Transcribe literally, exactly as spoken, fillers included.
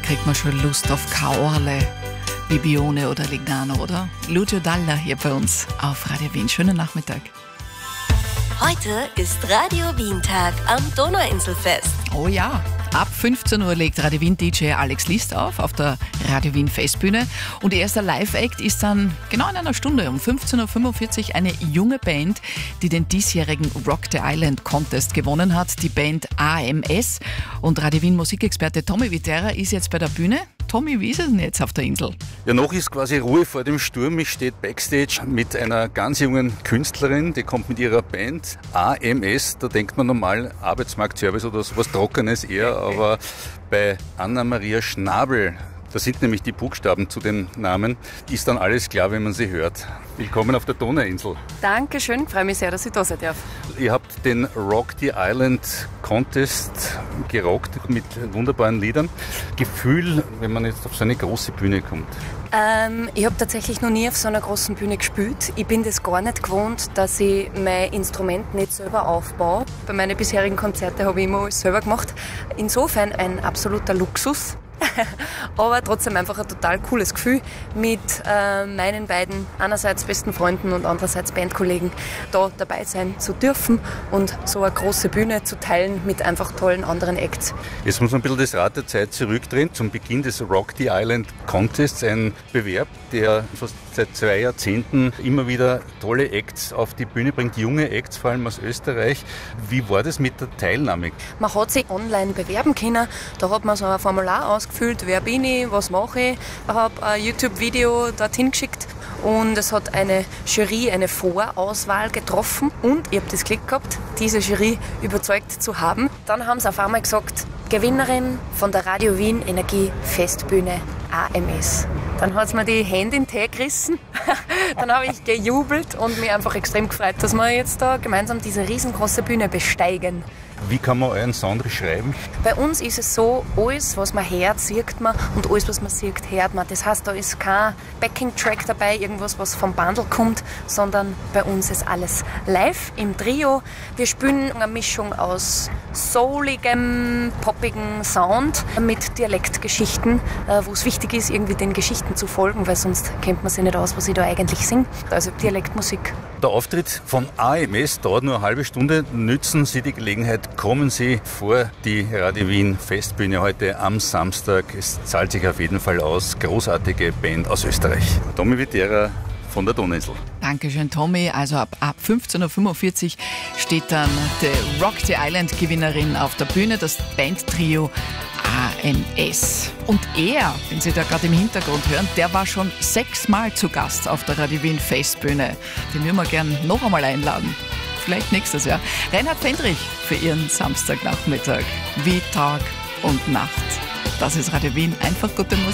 kriegt man schon Lust auf Kauerle, Bibione oder Lignano, oder? Lucio Dalla hier bei uns auf Radio Wien. Schönen Nachmittag. Heute ist Radio Wien-Tag am Donauinselfest. Oh ja, ab fünfzehn Uhr legt Radio Wien-D J Alex List auf, auf der Radio Wien-Festbühne. Und ihr erster Live-Act ist dann genau in einer Stunde um fünfzehn Uhr fünfundvierzig eine junge Band, die den diesjährigen Rock the Island Contest gewonnen hat, die Band A M S. Und Radio Wien-Musikexperte Tommy Viterra ist jetzt bei der Bühne. Tommy, wie ist es denn jetzt auf der Insel? Ja, noch ist quasi Ruhe vor dem Sturm. Ich stehe backstage mit einer ganz jungen Künstlerin, die kommt mit ihrer Band A M S. Da denkt man normal Arbeitsmarktservice oder sowas Trockenes eher, aber bei Anna-Maria Schnabel, da sind nämlich die Buchstaben zu dem Namen, ist dann alles klar, wenn man sie hört. Willkommen auf der Donauinsel. Dankeschön, freue mich sehr, dass ich da sein darf. Ihr habt den Rock the Island Contest gerockt mit wunderbaren Liedern. Gefühl, wenn man jetzt auf so eine große Bühne kommt? Ähm, ich habe tatsächlich noch nie auf so einer großen Bühne gespielt. Ich bin das gar nicht gewohnt, dass ich mein Instrument nicht selber aufbaue. Bei meinen bisherigen Konzerten habe ich immer alles selber gemacht. Insofern ein absoluter Luxus. Aber trotzdem einfach ein total cooles Gefühl, mit äh, meinen beiden einerseits besten Freunden und andererseits Bandkollegen da dabei sein zu dürfen und so eine große Bühne zu teilen mit einfach tollen anderen Acts. Jetzt muss man ein bisschen das Rad der Zeit zurückdrehen zum Beginn des Rock the Island Contests, ein Bewerb, der fast seit zwei Jahrzehnten immer wieder tolle Acts auf die Bühne bringt, junge Acts, vor allem aus Österreich. Wie war das mit der Teilnahme? Man hat sich online bewerben können, da hat man so ein Formular ausgefüllt, wer bin ich, was mache ich. Ich habe ein YouTube-Video dorthin geschickt und es hat eine Jury, eine Vorauswahl getroffen und ich habe das Glück gehabt, diese Jury überzeugt zu haben. Dann haben sie auf einmal gesagt, Gewinnerin von der Radio Wien Energie Festbühne A M S. Dann hat es mir die Hände in den Tee gerissen. Dann habe ich gejubelt und mich einfach extrem gefreut, dass wir jetzt da gemeinsam diese riesengroße Bühne besteigen. Wie kann man euren Sound beschreiben? Bei uns ist es so, alles, was man hört, sieht man und alles, was man sieht, hört man. Das heißt, da ist kein Backing-Track dabei, irgendwas, was vom Bundle kommt, sondern bei uns ist alles live im Trio. Wir spielen eine Mischung aus souligem, poppigem Sound mit Dialektgeschichten, wo es wichtig ist, irgendwie den Geschichten zu folgen, weil sonst kennt man sich nicht aus, was ich da eigentlich singe. Also Dialektmusik. Der Auftritt von A M S dauert nur eine halbe Stunde. Nützen Sie die Gelegenheit, kommen Sie vor die Radio Wien Festbühne heute am Samstag. Es zahlt sich auf jeden Fall aus. Großartige Band aus Österreich. Tommy Viterra von der Donauinsel. Dankeschön, Tommy. Also ab, ab fünfzehn Uhr fünfundvierzig steht dann die Rock the Island Gewinnerin auf der Bühne, das Bandtrio A M S. Und er, den Sie da gerade im Hintergrund hören, der war schon sechsmal zu Gast auf der Radio Wien Festbühne. Den würden wir gern noch einmal einladen. Vielleicht nächstes Jahr. Reinhard Fendrich für Ihren Samstagnachmittag. Wie Tag und Nacht. Das ist Radio Wien. Einfach gute Musik.